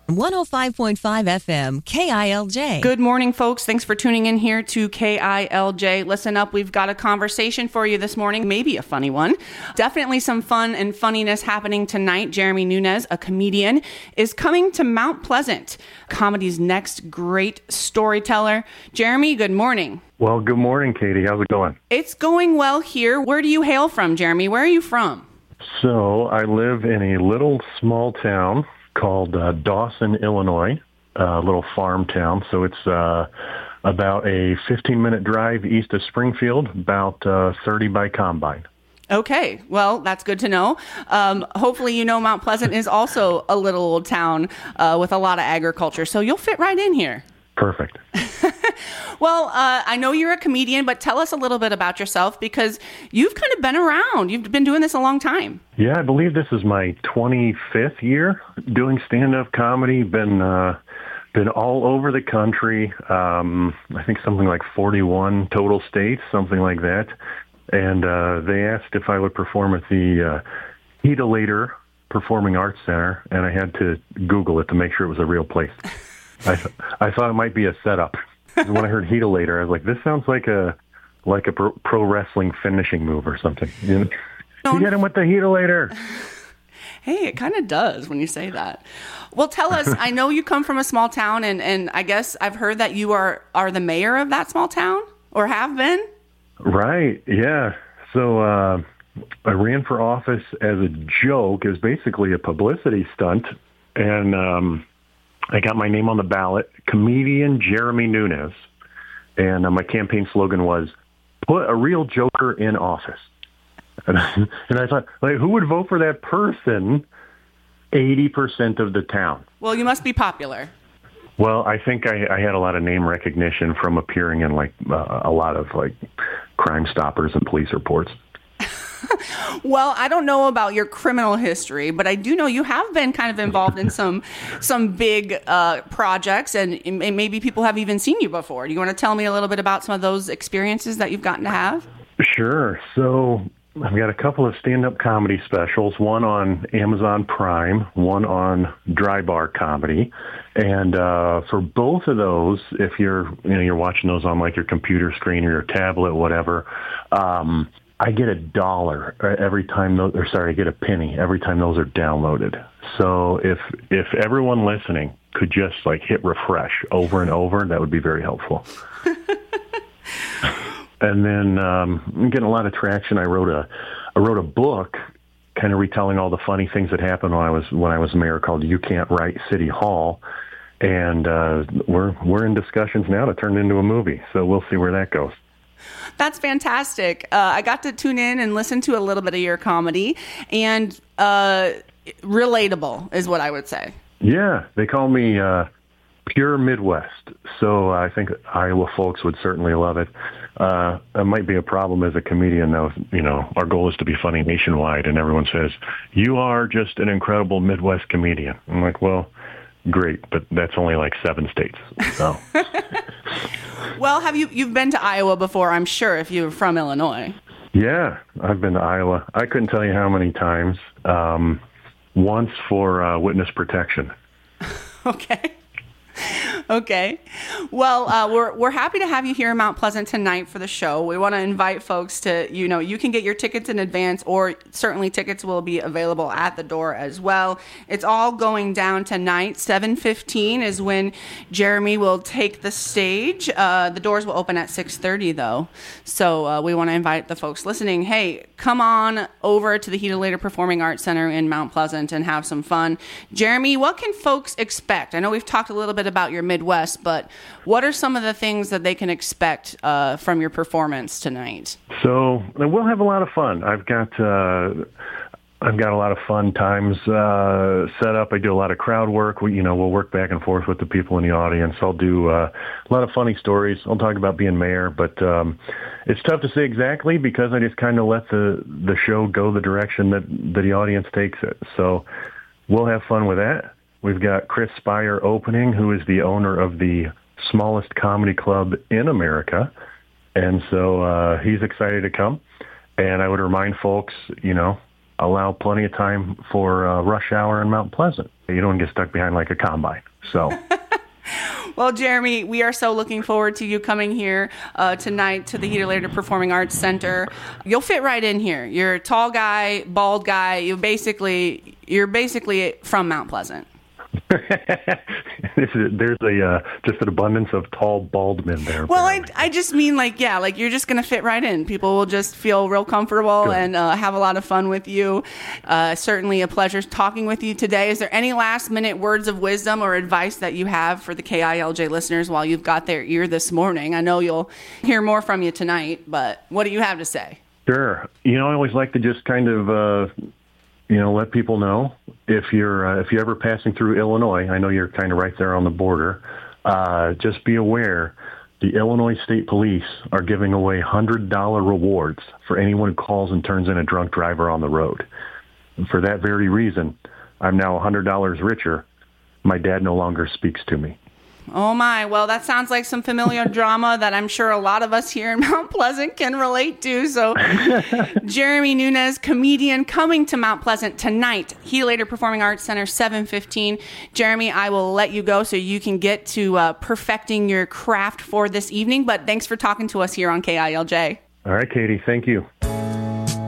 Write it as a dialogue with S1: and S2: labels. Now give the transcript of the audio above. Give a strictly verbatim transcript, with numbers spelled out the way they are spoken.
S1: one oh five point five F M, K I L J.
S2: Good morning, folks. Thanks for tuning in here to K I L J. Listen up. We've got a conversation for you this morning, maybe a funny one. Definitely some fun and funniness happening tonight. Jeremy Nunez, a comedian, is coming to Mount Pleasant, comedy's next great storyteller. Jeremy, good morning.
S3: Well, good morning, Katie. How's it going?
S2: It's going well here. Where do you hail from, Jeremy? Where are you from?
S3: So I live in a little small town called uh, Dawson, Illinois, a little farm town. So it's uh, about a fifteen-minute drive east of Springfield, about uh, thirty by combine.
S2: Okay, well, that's good to know. Um, hopefully, you know Mount Pleasant is also a little old town uh, with a lot of agriculture, so you'll fit right in here.
S3: Perfect.
S2: Well, uh, I know you're a comedian, but tell us a little bit about yourself because you've kind of been around. You've been doing this a long time.
S3: Yeah, I believe this is my twenty-fifth year doing stand-up comedy. Been uh, been all over the country. Um, I think something like forty-one total states, something like that. And uh, they asked if I would perform at the uh, Heatolator Performing Arts Center, and I had to Google it to make sure it was a real place. I th- I thought it might be a setup. When I heard Heatolator, I was like, "This sounds like a like a pro, pro wrestling finishing move or something." You know? You get him with the Heatolator.
S2: Hey, it kind of does when you say that. Well, tell us. I know you come from a small town, and, and I guess I've heard that you are are the mayor of that small town, or have been.
S3: Right. Yeah. So uh, I ran for office as a joke. It was basically a publicity stunt, and um, I got my name on the ballot, comedian Jeremy Nunez, and uh, my campaign slogan was, put a real joker in office. And I, and I thought, like, who would vote for that person? eighty percent of the town.
S2: Well, you must be popular.
S3: Well, I think I, I had a lot of name recognition from appearing in, like, uh, a lot of, like, Crime Stoppers and police reports.
S2: Well, I don't know about your criminal history, but I do know you have been kind of involved in some some big uh, projects, and, and maybe people have even seen you before. Do you want to tell me a little bit about some of those experiences that you've gotten to have?
S3: Sure. So I've got a couple of stand-up comedy specials, one on Amazon Prime, one on Dry Bar Comedy. And uh, for both of those, if you're you know you're watching those on like your computer screen or your tablet, whatever, um, I get a dollar every time those, or sorry, I get a penny every time those are downloaded. So if if everyone listening could just like hit refresh over and over, that would be very helpful. And then um, I'm getting a lot of traction. I wrote a I wrote a book, kind of retelling all the funny things that happened when I was when I was mayor, called "You Can't Write City Hall," and uh, we're we're in discussions now to turn it into a movie. So we'll see where that goes.
S2: That's fantastic. Uh, I got to tune in and listen to a little bit of your comedy, and uh, relatable is what I would say. Yeah,
S3: they call me uh, Pure Midwest, so I think Iowa folks would certainly love it. Uh, it might be a problem as a comedian, though. You know, our goal is to be funny nationwide, and everyone says, you are just an incredible Midwest comedian. I'm like, well, great, but that's only like seven states, so...
S2: Well, have you, you've been to Iowa before, I'm sure, if you're from Illinois.
S3: Yeah, I've been to Iowa. I couldn't tell you how many times. Um, once for uh, witness protection.
S2: Okay. Okay. Well, uh, we're we're happy to have you here in Mount Pleasant tonight for the show. We want to invite folks to, you know, you can get your tickets in advance, or certainly tickets will be available at the door as well. It's all going down tonight. seven fifteen is when Jeremy will take the stage. Uh, the doors will open at six thirty, though. So uh, we want to invite the folks listening, hey, come on over to the Heatolator Performing Arts Center in Mount Pleasant and have some fun. Jeremy, what can folks expect? I know we've talked a little bit about your Midwest, but what are some of the things that they can expect uh, from your performance tonight?
S3: So we'll have a lot of fun. I've got uh, I've got a lot of fun times uh, set up. I do a lot of crowd work. We, you know, we'll work back and forth with the people in the audience. I'll do uh, a lot of funny stories. I'll talk about being mayor, but um, it's tough to say exactly because I just kind of let the the show go the direction that, that the audience takes it. So we'll have fun with that. We've got Chris Spire opening, who is the owner of the smallest comedy club in America. And so uh, he's excited to come. And I would remind folks, you know, allow plenty of time for uh, rush hour in Mount Pleasant. You don't get stuck behind like a combine. So.
S2: Well, Jeremy, we are so looking forward to you coming here uh, tonight to the Heath Elleder Performing Arts Center. You'll fit right in here. You're a tall guy, bald guy. You basically, you're basically from Mount Pleasant.
S3: There's a uh, just an abundance of tall, bald men there.
S2: Well, I, I just mean like, yeah, like you're just going to fit right in. People will just feel real comfortable Good. and uh, have a lot of fun with you. Uh, certainly a pleasure talking with you today. Is there any last minute words of wisdom or advice that you have for the K I L J listeners while you've got their ear this morning? I know you'll hear more from you tonight, but what do you have to say?
S3: Sure. You know, I always like to just kind of, uh, you know, let people know if you're uh, if you're ever passing through Illinois. I know you're kind of right there on the border. Uh, just be aware, the Illinois State Police are giving away one hundred dollars rewards for anyone who calls and turns in a drunk driver on the road. And for that very reason, I'm now one hundred dollars richer. My dad no longer speaks to me.
S2: Oh, my. Well, that sounds like some familiar drama that I'm sure a lot of us here in Mount Pleasant can relate to. So, Jeremy Nunez, comedian, coming to Mount Pleasant tonight, Heath Elleder Performing Arts Center, seven fifteen. Jeremy, I will let you go so you can get to uh, perfecting your craft for this evening. But thanks for talking to us here on K I L J.
S3: All right, Katie. Thank you.